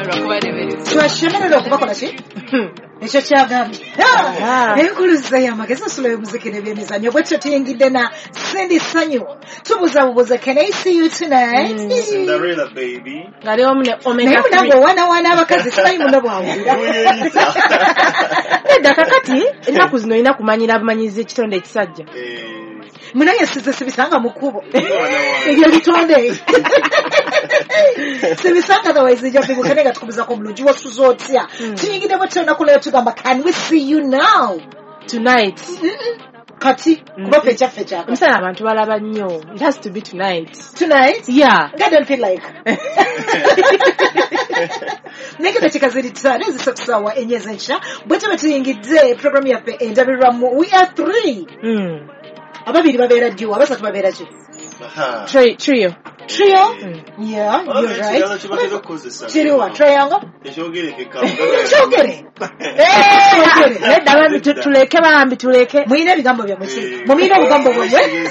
twashemerera okubakola ki ekyo kyagambye enkuluza y'amagezi osula y'omuziki n'ebyemizannyo bwetyo tuyingidde na Cindy Sanyu tubuzabubuze can I see you tonight Cinderella baby naye munange owaanawaana abakazi simanyi muno bwawulira nedda kakati ennaku zino olina kumanyira bumanyizi ekitonde ekisajja munange size sibisanga mu kkubo ebyo bitonde sibisanga otherwise ija bigukane nga tukubuzako omulungi wasuza otya tuyingidde bwetyo olunaku leero tugamba can we see you now tonight kati kuba ffe ekyaffe kyaka omusana abantu balaba nnyo it has to be tonight yeah I don't feel like nekeda kikazirita nezisa kusaawa enyeza enkya bwetyo betuyingidde programu yaffe endabirwamu we are 3 ababiri babeera ddiwo abasatu babeera ki trio yeah you're right kiriwa triangle ekyogere nedda tuleke bambi tuleke muyina ebigambo byammwe mumuyina ebigambo bwammwe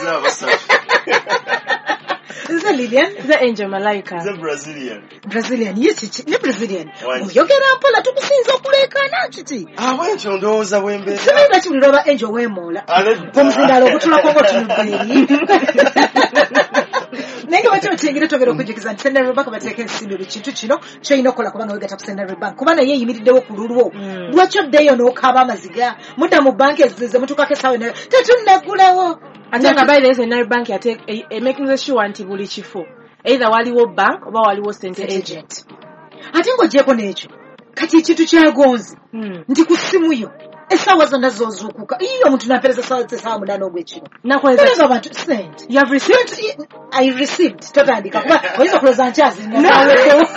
nze Lilian nze Angel Malaika nze Brazilian yes ne Brazilian oyogera mpola tukusinza okuleekaana kiti ekyo ndowooza bwembeera simanyi kibuli lwaba Angel weemoola omuzindalo ogutulako ng'otunuddeeri naye nga batyo tuyingire twogera okujjukiza nti Central Bank bateeka ensimbi buli kintu kino kyolina okukola kubanga wegata ku Central Bank kuba naye eyimiriddewo ku lulwo lwaki oddeeyo n'okaaba amaziga mudda mu banka ezize mutukako essaawa nayo tetunnagulawo ate nga by the Central Bank making sure nti buli kifo either waliwo bank oba waliwo center agent ate ng'ogyeko n'ekyo kati ekintu kyagonzi nti ku ssimu yo essaawa zonna zoozuukuka iyo omuntu napereza essaawa munaana ogw'ekiro nakoleza abantu sente you have received I received totandika kuba oyinza kulowooza nkyazinaaweddewo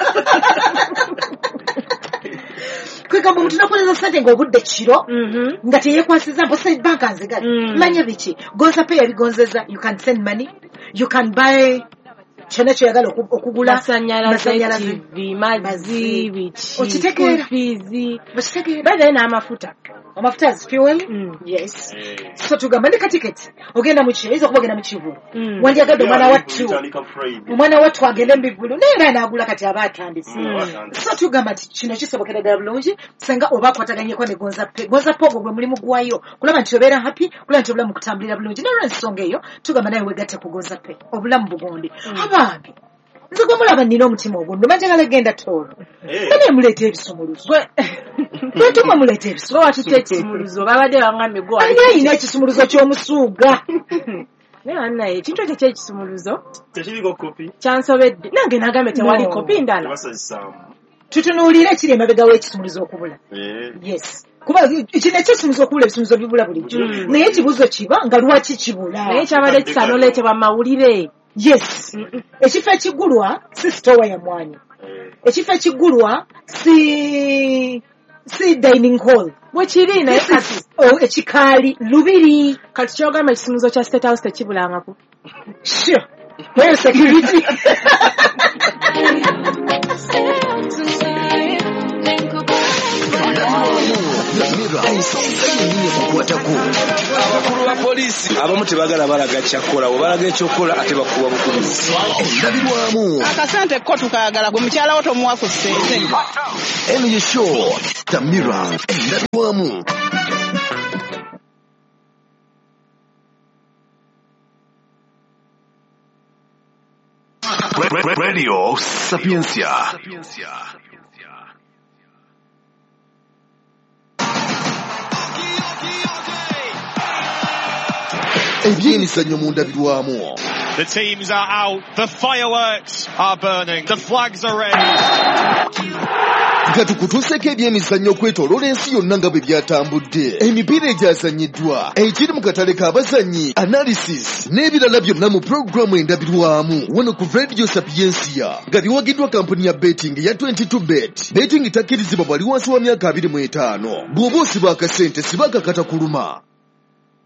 kwegamba omuntu nakoleza sente ng'obudde kiro nga teyeekwasiza mposa banka nzigale manya biki gonza pe yabigonzeza you can send money you can buy kyonna kyoyagala okugula masanyalaze mazzi biki okitegeera badaye n'amafuta amafuta as fuel yes so tugamba ne katiketi ogenda mu kiyo oyinza okuba ogenda mu kivu wandyagadde omwana wattu agende mu bivulu naye era anaagula kati aba atandise so tugamba nti kino kisobokera ddala bulungi senga oba akwataganyeko ne gonzape ogwo gwe mulimu gwayo kulaba nti obeera happy kulaba nti obulamu kutambulira bulungi naye olw'ensonga eyo tugamba naye wegatte ku gonzape obulamu bugonde abambi nze gwe mulaba nnina omutima ogundu manjagala genda toolo naye muleeta ebisumuluzo lwentuma muleeta ebisumuluzo watuta ekisumuluzo babadde bangambye gwe ani ayina ekisumuluzo ky'omusuuga naye wannaye ekintu ekyo ky'ekisumuluzo tekiriko kopi kyansobedde nange nagambye tewali kopi ndala tutunuulira ekiri emabega w'ekisumuluzo okubula yes kuba kino ekisumuluzo okubula ebisumuluzo bibula bulijjo naye ekibuzo kiba nga lwaki kibula naye kyabadde kisanoleetebwa mawulire yes ekifo ekigulwa si sitowa ya mwanyi ekifo ekigulwa si dining hall bwekiri naye kati ekikaali lubiri kati kyogamba ekisumuluzo kya State House tekibulangako sure naye security abakulu ba poliisi abamu tebagala balaga kyakola balaga ekyokola ate bakuba bukubizi endabirwamu akasente ko tukayagala gwe mukyala wo tomuwa ku ssente Emily Show Tamira endabirwamu Radio Sapiencia. Ebyemizannyo mu ndabirwamu. The teams are out. The fireworks are burning. The flags are ready. Nga tukutuuseko ebyemizannyo okwetooloola ensi yonna nga bwe byatambudde emipiira egyazannyiddwa ekiri mu katale k'abazannyi analysis n'ebirala byonna mu pulogulaamu endabirwamu wano ku Radio Sapiencia nga biwagiddwa kampuni ya betting ya 22bet. Betting takkirizibwa bwali wansi wa myaka 25. Bw'oba osiba akasente siba kakata kuluma.